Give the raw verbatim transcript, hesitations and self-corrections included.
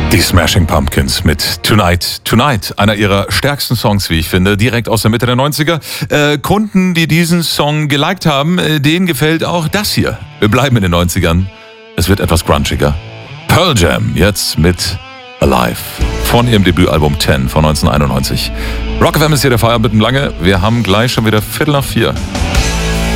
Die Smashing Pumpkins mit Tonight, Tonight, einer ihrer stärksten Songs, wie ich finde, direkt aus der Mitte der neunziger. Äh, Kunden, die diesen Song geliked haben, äh, denen gefällt auch das hier. Wir bleiben in den neunzigern. Es wird etwas grunchiger. Pearl Jam, jetzt mit Alive von ihrem Debütalbum zehn von neunzehnhunderteinundneunzig. Rock F M ist hier der Feierabend mit dem Lange. Wir haben gleich schon wieder Viertel nach vier.